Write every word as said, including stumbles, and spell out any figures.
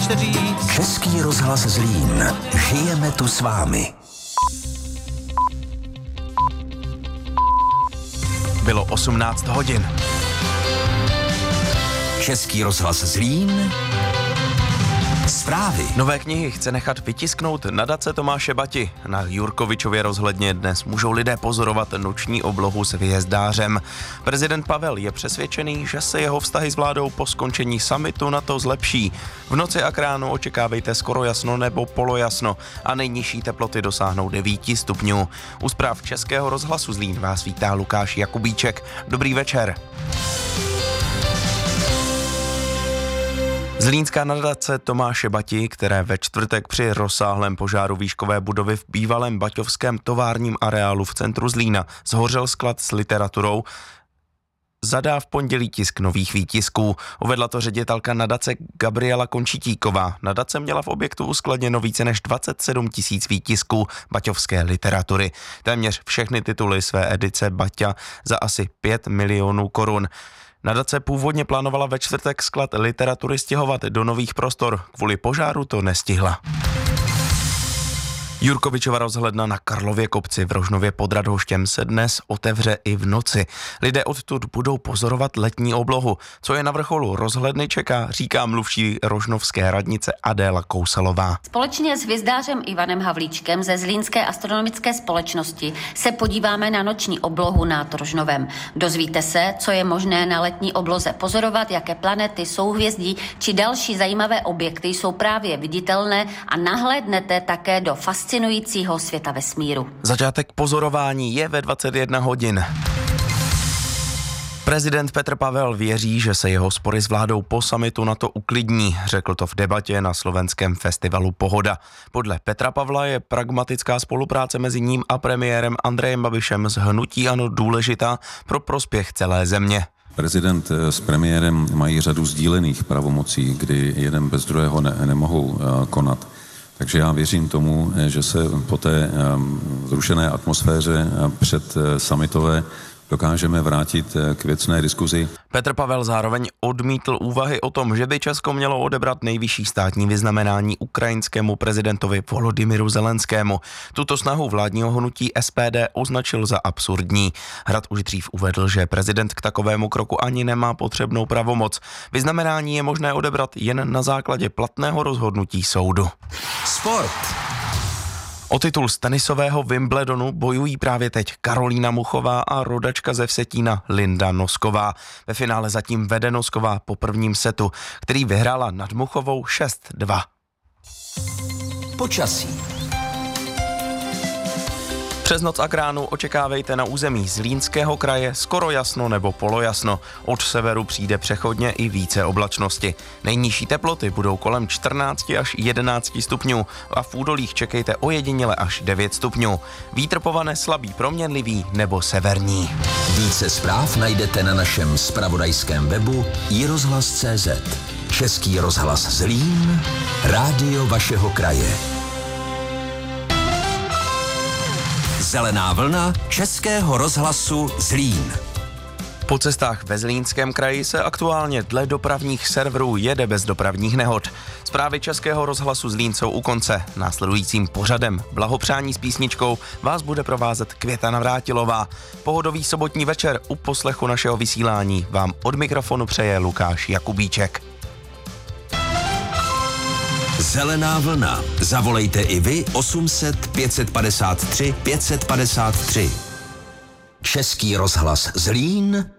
chce říct. Český rozhlas Zlín. Žijeme tu s vámi. Bylo osmnáct hodin. Český rozhlas Zlín. Zprávy. Nové knihy chce nechat vytisknout nadace Tomáše Bati. Na Jurkovičově rozhledně dnes můžou lidé pozorovat noční oblohu s hvězdářem. Prezident Pavel je přesvědčený, že se jeho vztahy s vládou po skončení summitu NATO zlepší. V noci a k ránu očekávejte skoro jasno nebo polojasno a nejnižší teploty dosáhnou devět stupňů. U zpráv Českého rozhlasu Zlín vás vítá Lukáš Jakubíček. Dobrý večer. Zlínská nadace Tomáše Bati, které ve čtvrtek při rozsáhlém požáru výškové budovy v bývalém baťovském továrním areálu v centru Zlína zhořel sklad s literaturou, zadá v pondělí tisk nových výtisků. Uvedla to ředitelka nadace Gabriela Končitíková. Nadace měla v objektu uskladněno více než dvacet sedm tisíc výtisků baťovské literatury. Téměř všechny tituly své edice Baťa za asi pět milionů korun. Nadace původně plánovala ve čtvrtek sklad literatury stěhovat do nových prostor. Kvůli požáru to nestihla. Jurkovičova rozhledna na Karlově kopci v Rožnově pod Radhoštěm se dnes otevře i v noci. Lidé odtud budou pozorovat letní oblohu. Co je na vrcholu rozhledny čeká, říká mluvčí rožnovské radnice Adéla Kousalová. Společně s hvězdářem Ivanem Havlíčkem ze Zlínské astronomické společnosti se podíváme na noční oblohu nad Rožnovem. Dozvíte se, co je možné na letní obloze pozorovat, jaké planety, souhvězdí či další zajímavé objekty jsou právě viditelné a nahlédnete také do fascinujícího fascinujícího světa vesmíru. Začátek pozorování je ve dvacet jedna hodin. Prezident Petr Pavel věří, že se jeho spory s vládou po summitu NATO uklidní, řekl to v debatě na slovenském festivalu Pohoda. Podle Petra Pavla je pragmatická spolupráce mezi ním a premiérem Andrejem Babišem z hnutí ANO důležitá pro prospěch celé země. Prezident s premiérem mají řadu sdílených pravomocí, kdy jeden bez druhého ne, nemohou uh, konat. Takže já věřím tomu, že se po té zrušené atmosféře před summitové dokážeme vrátit k věcné diskuzi. Petr Pavel zároveň odmítl úvahy o tom, že by Česko mělo odebrat nejvyšší státní vyznamenání ukrajinskému prezidentovi Volodymyru Zelenskému. Tuto snahu vládního hnutí S P D označil za absurdní. Hrad už dřív uvedl, že prezident k takovému kroku ani nemá potřebnou pravomoc. Vyznamenání je možné odebrat jen na základě platného rozhodnutí soudu. Sport. O titul z tenisového Wimbledonu bojují právě teď Karolína Muchová a rodačka ze Vsetína Linda Nosková. Ve finále zatím vede Nosková po prvním setu, který vyhrála nad Muchovou šest dva. Počasí. Přes noc a k ránu očekávejte na území Zlínského kraje skoro jasno nebo polojasno. Od severu přijde přechodně i více oblačnosti. Nejnižší teploty budou kolem čtrnáct až jedenáct stupňů a v údolích čekejte ojediněle až devět stupňů. Vítr povane slabý proměnlivý nebo severní. Více zpráv najdete na našem zpravodajském webu i rozhlas tečka cé zet. Český rozhlas Zlín, rádio vašeho kraje. Zelená vlna Českého rozhlasu Zlín. Po cestách ve Zlínském kraji se aktuálně dle dopravních serverů jede bez dopravních nehod. Zprávy Českého rozhlasu Zlín jsou u konce. Následujícím pořadem Blahopřání s písničkou vás bude provázet Květa Navrátilová. Pohodový sobotní večer u poslechu našeho vysílání vám od mikrofonu přeje Lukáš Jakubíček. Zelená vlna. Zavolejte i vy osm set pět set padesát tři pět set padesát tři. Český rozhlas Zlín.